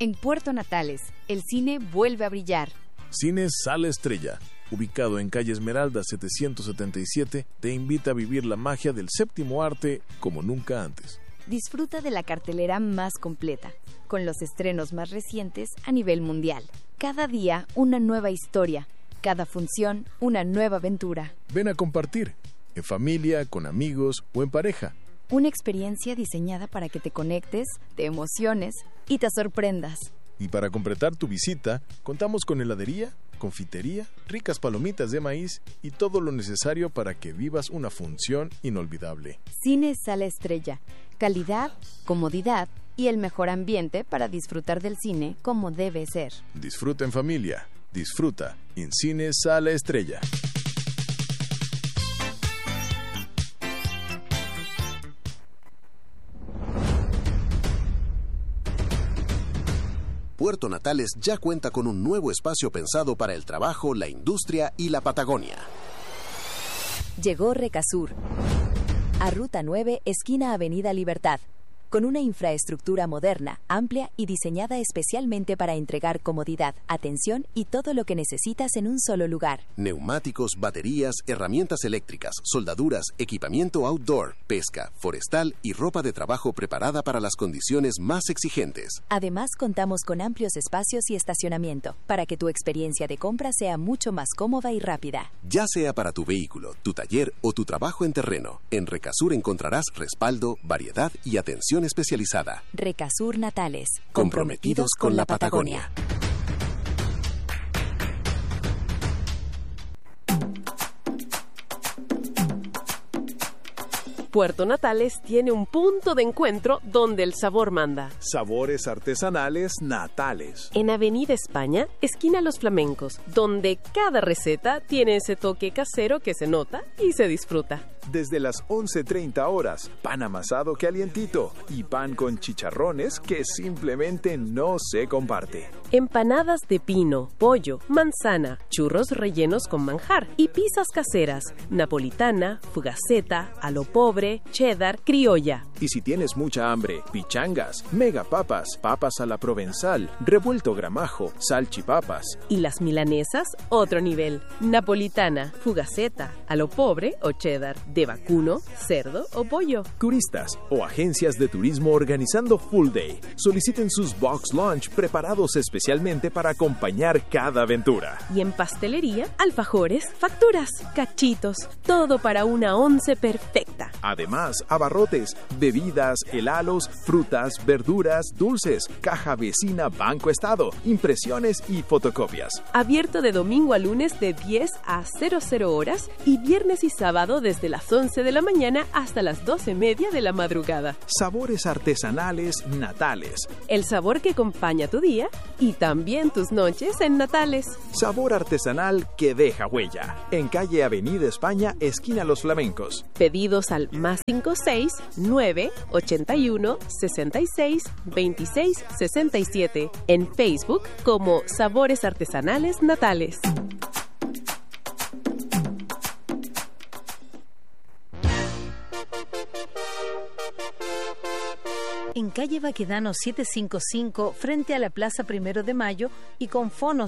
En Puerto Natales, el cine vuelve a brillar. Cine Sala Estrella, ubicado en calle Esmeralda 777, te invita a vivir la magia del séptimo arte como nunca antes. Disfruta de la cartelera más completa, con los estrenos más recientes a nivel mundial. Cada día una nueva historia, cada función una nueva aventura. Ven a compartir, en familia, con amigos o en pareja. Una experiencia diseñada para que te conectes, te emociones y te sorprendas. Y para completar tu visita, contamos con heladería, confitería, ricas palomitas de maíz y todo lo necesario para que vivas una función inolvidable. Cine Sala Estrella, calidad, comodidad y el mejor ambiente para disfrutar del cine como debe ser. Disfruta en familia, disfruta en Cine Sala Estrella. Puerto Natales ya cuenta con un nuevo espacio pensado para el trabajo, la industria y la Patagonia. Llegó Recasur, a Ruta 9, esquina Avenida Libertad, con una infraestructura moderna, amplia y diseñada especialmente para entregar comodidad, atención y todo lo que necesitas en un solo lugar. Neumáticos, baterías, herramientas eléctricas, soldaduras, equipamiento outdoor, pesca, forestal y ropa de trabajo preparada para las condiciones más exigentes. Además, contamos con amplios espacios y estacionamiento, para que tu experiencia de compra sea mucho más cómoda y rápida. Ya sea para tu vehículo, tu taller o tu trabajo en terreno, en Recasur encontrarás respaldo, variedad y atención especializada. Recasur Natales, comprometidos con la Patagonia. Puerto Natales tiene un punto de encuentro donde el sabor manda. Sabores artesanales Natales. En Avenida España, esquina Los Flamencos, donde cada receta tiene ese toque casero que se nota y se disfruta. Desde las 11:30 horas, pan amasado calientito y pan con chicharrones que simplemente no se comparte. Empanadas de pino, pollo, manzana, churros rellenos con manjar y pizzas caseras, napolitana, fugaceta, a lo pobre, cheddar, criolla. Y si tienes mucha hambre, pichangas, megapapas, papas a la provenzal, revuelto gramajo, salchipapas. Y las milanesas, otro nivel. Napolitana, fugaceta, a lo pobre o cheddar, de vacuno, cerdo o pollo. Turistas o agencias de turismo organizando Full Day. Soliciten sus box lunch preparados especialmente para acompañar cada aventura. Y en pastelería, alfajores, facturas, cachitos, todo para una once perfecta. Además, abarrotes, bebidas, helados, frutas, verduras, dulces, caja vecina Banco Estado, impresiones y fotocopias. Abierto de domingo a lunes de 10 a 00 horas y viernes y sábado desde las 11 de la mañana hasta las 12:30 de la madrugada. Sabores artesanales Natales. El sabor que acompaña tu día y también tus noches en Natales. Sabor artesanal que deja huella. En calle Avenida España, esquina Los Flamencos. Pedidos al +56 9 81 66 26 67. En Facebook como Sabores Artesanales Natales. En calle Baquedano 755, frente a la Plaza 1 de Mayo y con fono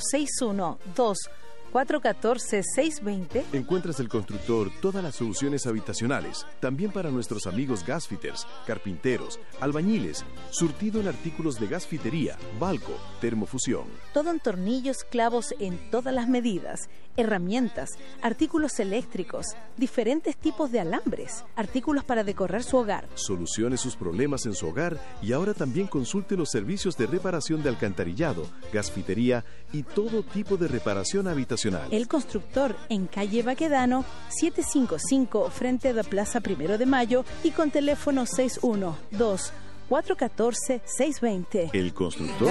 612-414-620. Encuentras el constructor todas las soluciones habitacionales, también para nuestros amigos gasfitters, carpinteros, albañiles, surtido en artículos de gasfitería, balco, termofusión. Todo en tornillos, clavos en todas las medidas, herramientas, artículos eléctricos, diferentes tipos de alambres, artículos para decorar su hogar. Solucione sus problemas en su hogar y ahora también consulte los servicios de reparación de alcantarillado, gasfitería y todo tipo de reparación habitacional. El constructor en calle Baquedano 755 frente a la Plaza 1 de Mayo y con teléfono 612-414-620. El constructor.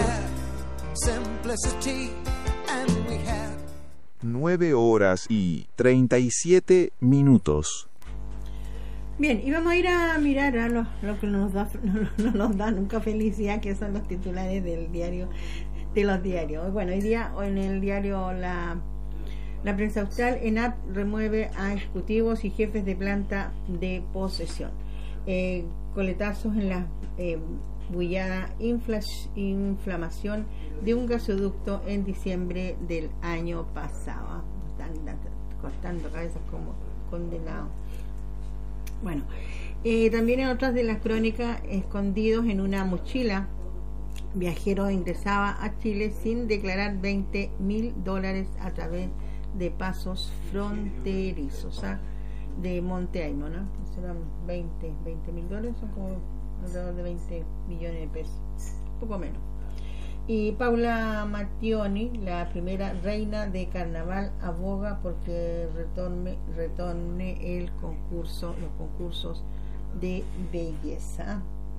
9:37. Bien, y vamos a ir a mirar a lo que no nos da nunca felicidad, que son los titulares del diario, de los diarios. Bueno, hoy día en el diario La Prensa Austral, ENAP remueve a ejecutivos y jefes de planta de posesión. Coletazos en las bullada inflamación de un gasoducto en diciembre del año pasado. Están cortando cabezas como condenados. Bueno, también en otras de las crónicas, escondidos en una mochila, viajero ingresaba a Chile sin declarar $20,000 a través de pasos fronterizos, de Monteaimo, ¿no? Serán $20,000, son como alrededor de 20 millones de pesos, poco menos. Y Paula Mattioni, la primera reina de carnaval, aboga porque retorne los concursos de belleza.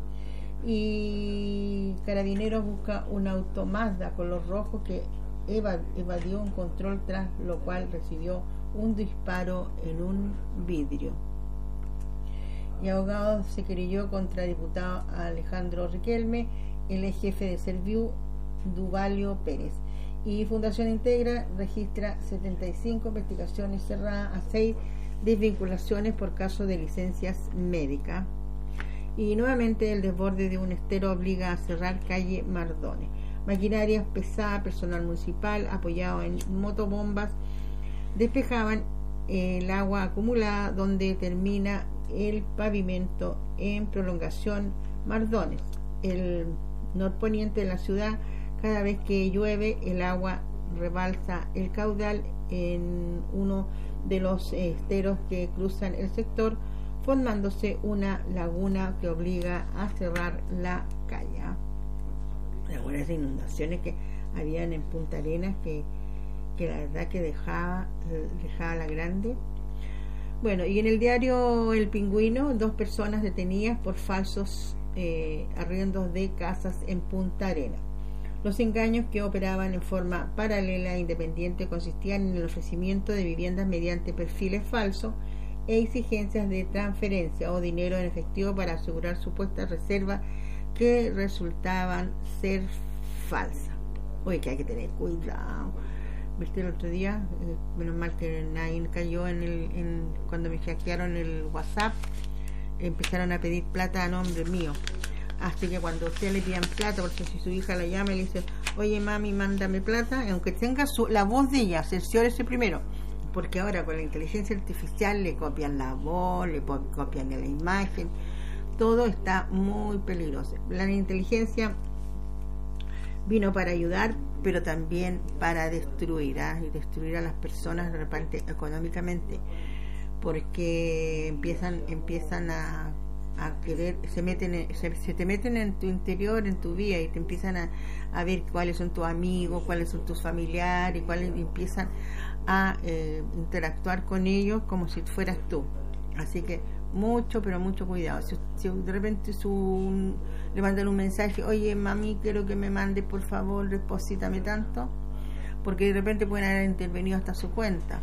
Y Carabineros busca un auto Mazda color rojo que evadió un control, tras lo cual recibió un disparo en un vidrio. Y abogado se querelló contra el diputado Alejandro Riquelme, el ex jefe de Serviu, Duvalio Pérez. Y Fundación Integra registra 75 investigaciones cerradas a 6 desvinculaciones por caso de licencias médicas. Y nuevamente el desborde de un estero obliga a cerrar calle Mardones. Maquinarias pesadas, personal municipal apoyado en motobombas despejaban el agua acumulada donde termina el pavimento en prolongación Mardones, el norponiente de la ciudad. Cada vez que llueve el agua rebalsa el caudal en uno de los esteros que cruzan el sector, formándose una laguna que obliga a cerrar la calle. Algunas inundaciones que habían en Punta Arenas que la verdad que dejaba la grande. Bueno, y en el diario El Pingüino, 2 personas detenidas por falsos arriendos de casas en Punta Arenas. Los engaños, que operaban en forma paralela e independiente, consistían en el ofrecimiento de viviendas mediante perfiles falsos e exigencias de transferencia o dinero en efectivo para asegurar supuestas reservas que resultaban ser falsas. Oye, que hay que tener cuidado. Viste el otro día, menos mal que nadie cayó cuando me hackearon el WhatsApp, empezaron a pedir plata a nombre mío. Así que cuando usted le pidan plata, porque si su hija la llama y le dice, oye mami, mándame plata, aunque tenga la voz de ella, cerciórese primero, porque ahora con la inteligencia artificial le copian la voz, le copian la imagen, todo está muy peligroso. La inteligencia vino para ayudar, pero también para destruir, y destruir a las personas de repente económicamente, porque empiezan a querer, se te meten en tu interior, en tu vida, y te empiezan a ver cuáles son tus amigos, cuáles son tus familiares, y empiezan a interactuar con ellos como si fueras tú. Así que mucho, pero mucho cuidado. Si de repente le mandan un mensaje, oye mami, quiero que me mande por favor, deposítame tanto, porque de repente pueden haber intervenido hasta su cuenta.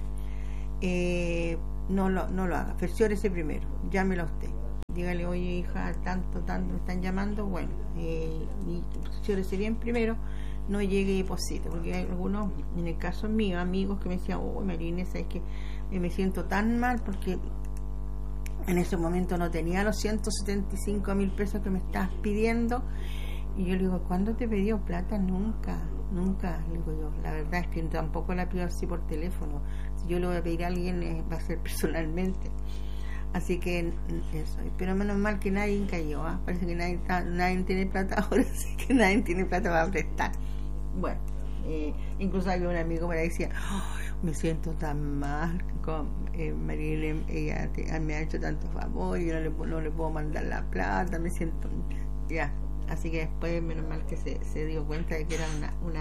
No lo haga, cerciórese primero, llámelo a usted, dígale, oye hija, tanto me están llamando, bueno, y cerciórese bien primero, no llegue y deposite, porque hay algunos, en el caso mío, amigos que me decían, María, sabes que me siento tan mal porque en ese momento no tenía los 175,000 pesos que me estabas pidiendo. Y yo le digo, ¿cuándo te pidió plata? Nunca, le digo yo. La verdad es que tampoco la pido así por teléfono. Si yo le voy a pedir a alguien, va a ser personalmente. Así que eso. Pero menos mal que nadie cayó, parece que nadie tiene plata ahora, sí que nadie tiene plata para prestar. Bueno, incluso había un amigo que me decía, me siento tan mal con Marilyn, ella me ha hecho tanto favor, yo no le puedo mandar la plata, me siento ya. Así que después menos mal que se dio cuenta de que era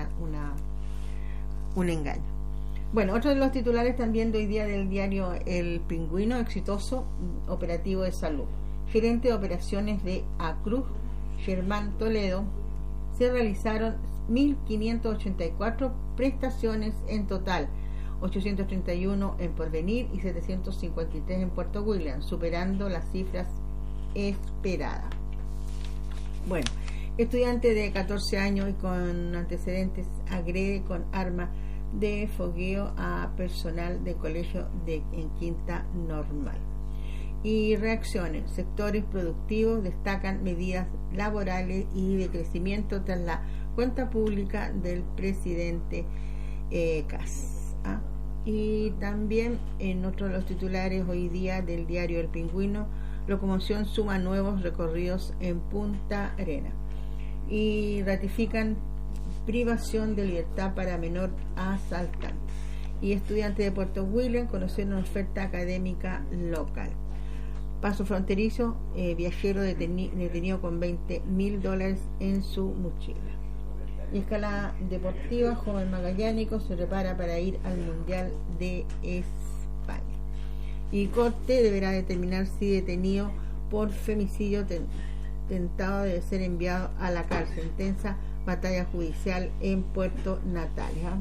un engaño. Bueno, otro de los titulares también de hoy día del diario El Pingüino: exitoso operativo de salud. Gerente de operaciones de ACRUZ, Germán Toledo, se realizaron 1.584 prestaciones en total, 831 en Porvenir y 753 en Puerto William, superando las cifras esperadas. Bueno, estudiante de 14 años y con antecedentes agrede con arma de fogueo a personal de colegio en Quinta Normal. y reacciones. Sectores productivos destacan medidas laborales y de crecimiento tras la cuenta pública del presidente Kast. Y también en otro de los titulares hoy día del diario El Pingüino, locomoción suma nuevos recorridos en Punta Arena y ratifican privación de libertad para menor asaltante. Y estudiantes de Puerto William conocieron una oferta académica local. Paso fronterizo, viajero detenido con $20,000 en su mochila. Y escalada deportiva, joven magallánico se prepara para ir al Mundial de España. Y corte deberá determinar si detenido por femicidio tentado de ser enviado a la cárcel. Intensa batalla judicial en Puerto Natales.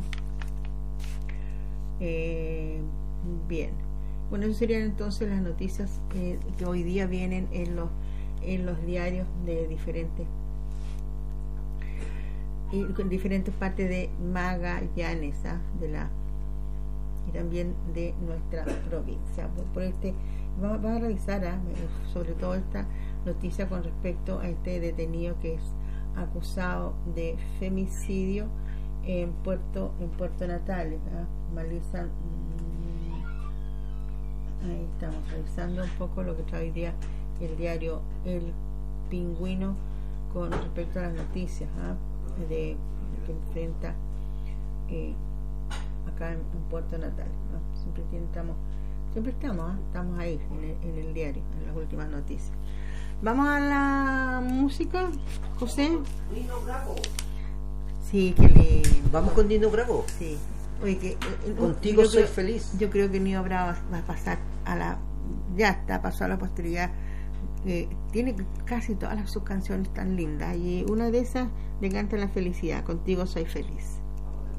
Bien, bueno, esas serían entonces las noticias que hoy día vienen en los diarios de diferentes partes de Magallanes, y también de nuestra provincia. Vamos a revisar sobre todo esta noticia con respecto a este detenido que es acusado de femicidio en Puerto Natales. Malisa, ahí estamos revisando un poco lo que trae hoy día el diario El Pingüino con respecto a las noticias que enfrenta acá en Puerto Natales. Siempre estamos ahí en el diario, en las últimas noticias. Vamos a la música, José. Nino Bravo. Sí, que le... Vamos con Nino Bravo. Sí. Oye, contigo soy feliz. Yo creo que Nino Bravo va a pasar pasó a la posteridad. Tiene casi todas sus canciones tan lindas y una de esas le canta la felicidad. Contigo soy feliz.